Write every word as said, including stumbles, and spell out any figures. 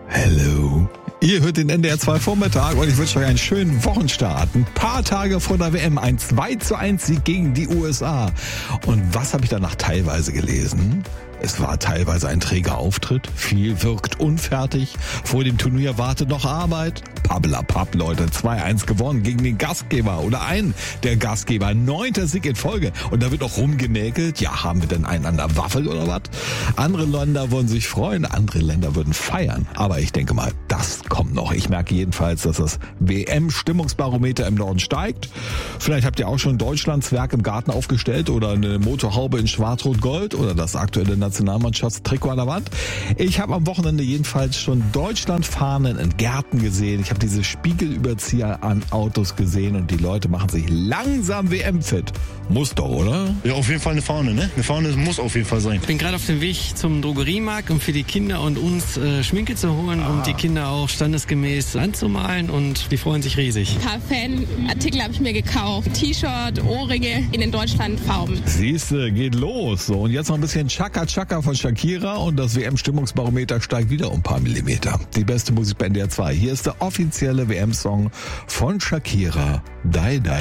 Hello. Ihr hört den N D R zwei Vormittag und ich wünsche euch einen schönen Wochenstart. Ein paar Tage vor der W M, ein zwei zu eins Sieg gegen die U S A. Und was habe ich danach teilweise gelesen? Es war teilweise ein träger Auftritt, viel wirkt unfertig, vor dem Turnier wartet noch Arbeit. Pabbelapapp, Leute, zwei eins gewonnen gegen den Gastgeber oder einen der Gastgeber, neunter Sieg in Folge. Und da wird auch rumgemäkelt, ja, haben wir denn einen an der Waffel oder was? Andere Länder würden sich freuen, andere Länder würden feiern. Aber ich denke mal, das kommt noch. Ich merke jedenfalls, dass das W M-Stimmungsbarometer im Norden steigt. Vielleicht habt ihr auch schon Deutschlands Werk im Garten aufgestellt oder eine Motorhaube in Schwarz-Rot-Gold oder das aktuelle Nationalmannschaftstrikot an der Wand. Ich habe am Wochenende jedenfalls schon Deutschlandfahnen in Gärten gesehen. Ich habe diese Spiegelüberzieher an Autos gesehen und die Leute machen sich langsam W M-fit. Muss doch, oder? Ja, auf jeden Fall eine Fahne, ne? Eine Fahne muss auf jeden Fall sein. Ich bin gerade auf dem Weg zum Drogeriemarkt, um für die Kinder und uns äh, Schminke zu holen, ah. um die Kinder auch standesgemäß anzumalen und die freuen sich riesig. Ein paar Fanartikel habe ich mir gekauft. T-Shirt, Ohrringe in den Deutschlandfarben. Siehste, geht los. So, und jetzt noch ein bisschen Chaka Chaka von Shakira und das W M-Stimmungsbarometer steigt wieder um ein paar Millimeter. Die beste Musik bei N D R zwei. Hier ist der offizielle W M-Song von Shakira. Die, die.